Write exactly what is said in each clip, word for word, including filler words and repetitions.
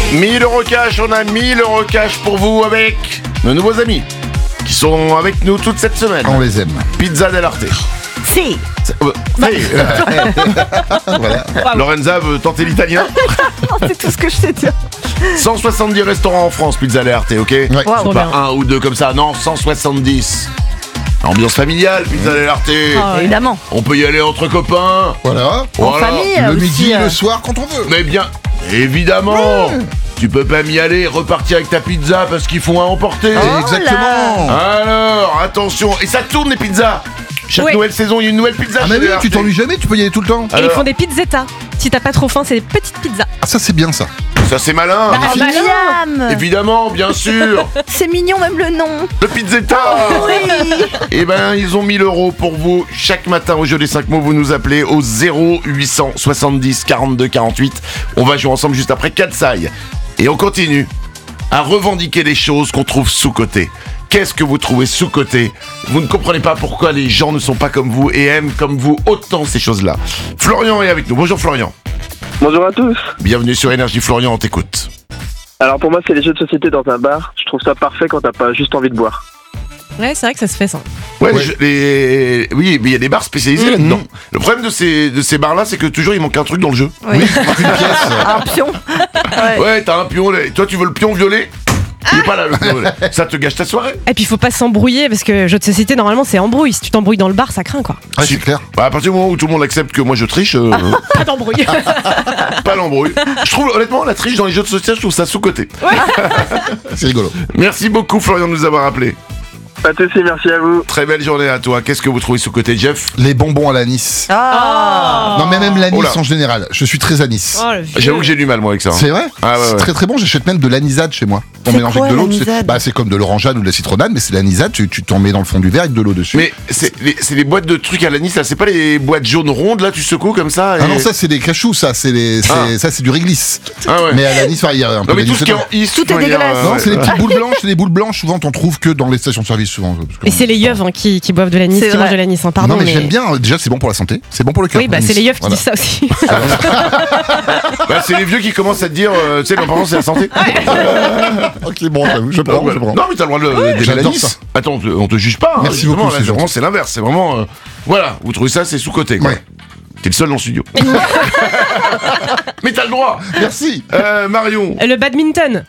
mille euros cash, on a mille euros cash pour vous avec nos nouveaux amis qui sont avec nous toute cette semaine. On les aime. Pizza del Arte. Si. Euh, hey, Voilà. Lorenza veut tenter l'italien. C'est tout ce que je sais dire. cent soixante-dix restaurants en France, Pizza del Arte, ok? Ouais. Wow. Pas un ou deux comme ça, non, cent soixante-dix. Ambiance familiale, Pizza del Arte. Ah ouais. Évidemment. On peut y aller entre copains. Voilà. En Voilà. famille Le aussi, midi, euh, le soir, quand on veut. Mais bien, évidemment. Tu peux pas m'y aller, repartir avec ta pizza parce qu'ils font à emporter. Oh Exactement. Alors, attention, et ça tourne les pizzas. Chaque Oui. nouvelle saison, il y a une nouvelle pizza. Ah mais chez oui, Del Arte. tu t'ennuies jamais, tu peux y aller tout le temps. Et Alors ils font des pizzetta. Si t'as pas trop faim, c'est des petites pizzas. Ah ça c'est bien ça. Ça c'est malin. Bah, bah, Miam. Évidemment, bien sûr. C'est mignon même le nom. Le pizzetta. Oui. Eh ben, ils ont mille euros pour vous. Chaque matin au jeu des cinq mots, vous nous appelez au zéro huit cent soixante-dix quarante-deux quarante-huit. On va jouer ensemble juste après Katsai. Et on continue à revendiquer les choses qu'on trouve sous-cotées. Qu'est-ce que vous trouvez sous-coté? Vous ne comprenez pas pourquoi les gens ne sont pas comme vous et aiment comme vous autant ces choses-là. Florian est avec nous. Bonjour Florian. Bonjour à tous. Bienvenue sur Énergie. Florian, on t'écoute. Alors pour moi c'est les jeux de société dans un bar. Je trouve ça parfait quand t'as pas juste envie de boire. Ouais, c'est vrai que ça se fait ça. Ouais, Ouais. je- les... oui, mais il y a des bars spécialisés là-dedans. Le problème de ces, de ces bars-là, c'est que toujours il manque un truc dans le jeu. Oui. Une pièce. Un pion. Ouais. Ouais, t'as un pion. là. Toi, tu veux le pion violet? Il est pas là, le pion violet. Ça te gâche ta soirée. Et puis faut pas s'embrouiller parce que jeu de société normalement c'est embrouille. Si tu t'embrouilles dans le bar, ça craint quoi. Ouais, c'est clair. Bah, à partir du moment où tout le monde accepte que moi je triche, euh, Pas d'embrouille. pas l'embrouille. Je trouve honnêtement la triche dans les jeux de société, je trouve ça sous-coté. C'est rigolo. Merci beaucoup Florian de nous avoir appelé. Pas de soucis, merci à vous. Très belle journée à toi. Qu'est-ce que vous trouvez sous-coté, Jeff? Les bonbons à l'anis. Ah. Non mais même l'anis Oh là. en général. Je suis très anis. Oh, le vieux. J'avoue que j'ai du mal moi avec ça. hein. C'est vrai. Ah ouais, C'est ouais. très très bon. J'achète même de l'anisade chez moi. On C'est mélange quoi, avec de l'eau. C'est, l'anisade bah c'est comme de l'orangeade ou de la citronnade, mais c'est l'anisade. Tu tu t'en mets dans le fond du verre avec de l'eau dessus. Mais c'est les, c'est les boîtes de trucs à l'anis là, c'est pas les boîtes jaunes rondes là, tu secoues comme ça. Et... Ah non, ça c'est des cachous, ça c'est les, c'est, Ah. ça c'est du réglisse. Ah ouais. Mais à l'anis, il y a un peu Non mais tout d'anis ce qui est dedans. en is, Tout est enfin, il y a, dégueulasse. Non, ouais. c'est des petites boules blanches. C'est des boules blanches. Souvent, t'en trouves que dans les stations-service souvent. parce que- Et c'est les yeux hein, qui, qui boivent de l'anis, C'est qui vrai. mangent de l'anis. Hein, pardon, non mais, j'aime bien. Déjà, c'est bon pour la santé. C'est bon pour le cœur. Oui, bah l'anis. c'est les yeux qui Voilà. disent ça aussi. Bah, c'est les vieux qui commencent à te dire, euh, tu sais, l'important c'est la santé. Ok, bon, j'avoue, je Donc, prends, je voilà. prends. Non mais t'as le droit de le d'aimer j'adore l'anis. ça. Attends, on te- on te juge pas. hein, Merci justement, beaucoup, là, c'est c'est vraiment gentil. c'est l'inverse, c'est vraiment. euh, voilà, vous trouvez ça, c'est sous-coté quoi. Ouais. T'es le seul dans le studio. Mais t'as le droit. Merci. Euh, Marion. Le badminton.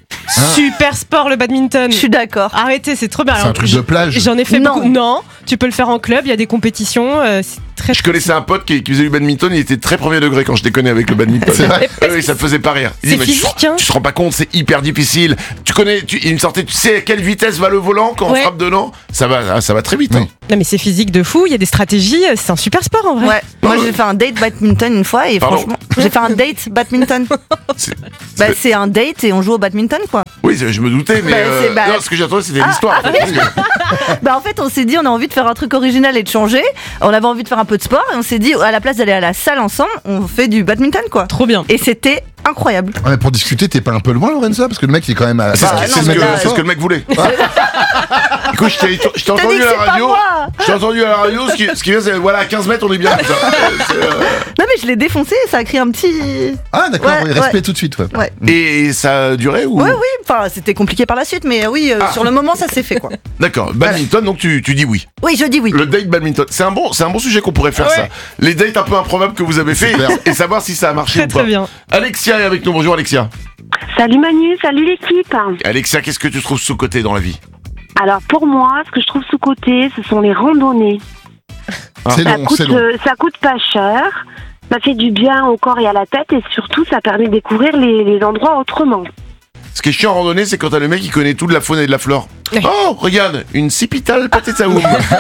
Super sport le badminton. Je suis d'accord. Arrêtez, c'est trop bien. C'est Alors, un truc j- de plage. J'en ai fait Non. beaucoup. Non, tu peux le faire en club, il y a des compétitions, euh, c'est très Je connaissais un pote qui, qui faisait du badminton, il était très premier degré quand je déconnais avec le badminton. C'est vrai. Euh, oui, ça te faisait pas rire. Il C'est dit, mais tu, physique, te- hein. tu te rends pas compte, c'est hyper difficile. Tu connais, tu, il me sortait, tu sais à quelle vitesse va le volant quand on Ouais. frappe dedans? Ça va, ça va très vite. hein. Oui. Non mais c'est physique de fou, il y a des stratégies, euh, c'est un super sport en vrai. Ouais. Moi Ouais. j'ai fait un date badminton une fois et Pardon. franchement, j'ai fait un date badminton. C'est- Bah c'est- c'est un date et on joue au badminton quoi. Oui, c'est- je me doutais, mais Bah, euh, c'est- bah- non, ce que j'ai entendu, c'était l'histoire. en fait, parce que- Bah en fait on s'est dit on a envie de faire un truc original et de changer. On avait envie de faire un peu de sport et on s'est dit à la place d'aller à la salle ensemble, on fait du badminton quoi. Trop bien. Et c'était incroyable. Ouais, mais pour discuter, t'es pas un peu loin, Lorenza? Parce que le mec, il est quand même à. C'est ce, Bah, que- non, c'est ce mais que, là, c'est ce que le mec voulait. Ah. Écoute, je t'ai je t'ai T'as dit entendu que à c'est la pas radio. moi. Je t'ai entendu à la radio. Ce qui, ce qui vient, c'est voilà, à quinze mètres, on est bien. comme ça. Euh, c'est, euh, Non mais je l'ai défoncé et ça a créé un petit. Ah, d'accord, Ouais, oui, respect ouais. tout de suite, ouais. Ouais. Et ça a duré ou Ouais oui, enfin c'était compliqué par la suite mais oui euh, Ah. sur le moment ça s'est fait quoi. D'accord. Badminton, donc tu, tu dis oui. Oui je dis oui. Le date badminton, c'est un bon, c'est un bon sujet qu'on pourrait faire Ouais. ça. Les dates un peu improbables que vous avez fait Super. et savoir si ça a marché Très ou pas. très bien. Alexia est avec nous. Bonjour Alexia. Salut Manu, salut l'équipe. Alexia, qu'est-ce que tu trouves sous-coté dans la vie? Alors pour moi, ce que je trouve sous-coté, ce sont les randonnées. C'est Ça long, coûte, c'est long. euh, ça coûte pas cher, ça fait du bien au corps et à la tête et surtout ça permet de découvrir les, les endroits autrement. Ce qui est chiant en randonnée, c'est quand t'as le mec qui connaît tout de la faune et de la flore. Ouais. Oh, regarde, une cipital patetaoum.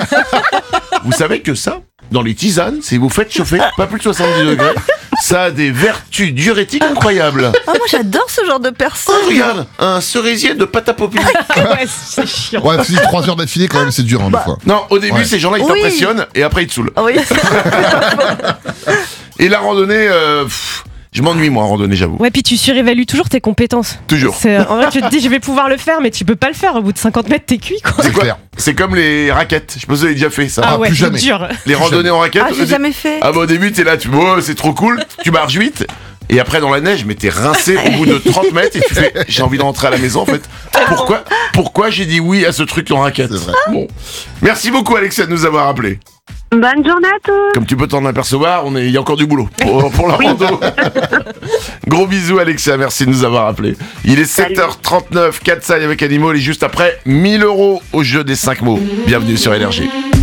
Vous savez que ça, dans les tisanes, si vous faites chauffer pas plus de soixante-dix degrés, ça a des vertus diurétiques incroyables. Ah moi j'adore ce genre de personne. Oh, regarde, un cerisier de pâte à popper. Ouais, c'est chiant. Ouais, tu dis trois heures d'affilée, quand même, c'est dur, hein, des fois. Non, au début, Ouais. ces gens-là, ils Oui. t'impressionnent et après, ils te saoulent. Ah oui. Et la randonnée, euh, pff, Je m'ennuie moi en randonnée, j'avoue. Ouais, puis tu surévalues toujours tes compétences. Toujours. C'est- En vrai, tu te dis, je vais pouvoir le faire, mais tu peux pas le faire. Au bout de cinquante mètres, t'es cuit, quoi. C'est quoi clair. C'est comme les raquettes. Je sais pas si vous avez déjà fait ça. Ah ouais, plus c'est jamais. dur. Les randonnées en raquettes. Ah, j'ai au dé- jamais fait. Ah bah au début t'es là, tu oh, c'est trop cool, tu marches vite. Et après dans la neige, mais t'es rincé au bout de trente mètres et tu fais j'ai envie de rentrer à la maison en fait. Pourquoi Pourquoi j'ai dit oui à ce truc en raquette? C'est vrai. Bon. Merci beaucoup Alexia de nous avoir appelé. Bonne journée à tous. Comme tu peux t'en apercevoir, on est, il y a encore du boulot pour, pour la rando. Gros bisous Alexia, merci de nous avoir appelé. Il est sept heures trente-neuf, Katsai avec Animal et juste après mille euros au jeu des cinq mots. Bienvenue sur Énergie.